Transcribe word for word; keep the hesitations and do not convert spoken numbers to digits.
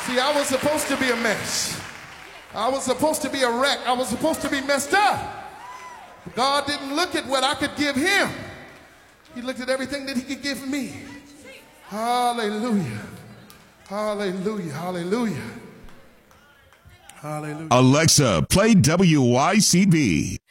See, I was supposed to be a mess. I was supposed to be a wreck. I was supposed to be messed up. But God didn't look at what I could give him. He looked at everything that he could give me. Hallelujah. Hallelujah. Hallelujah. Hallelujah. Alexa, play W Y C B.